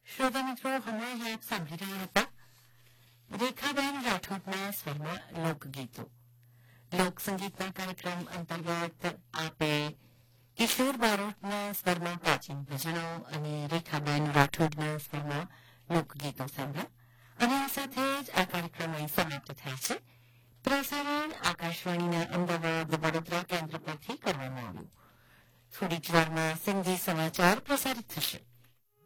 શ્રોતા મિત્રો, હમણાં જ આપ સાંભળી રહ્યા હતા રેખાબેન રાઠોડના સ્વરમાં લોકગીતો. લોકસંગીતના કાર્યક્રમ અંતર્ગત આપે કિશોર બારોટના સ્વરમાં પ્રાચીન ભજનો અને રેખાબેન રાઠોડના સ્વરમાં લોકગીતો સાંભળ્યા. અને આ સાથે જ આ કાર્યક્રમ અહીં સમાપ્ત થાય છે. પ્રસારણ આકાશવાણીના અમદાવાદ વડોદરા કેન્દ્ર પરથી કરવામાં આવ્યું. થોડી જ વારમાં સિંધી સમાચાર પ્રસારિત થશે.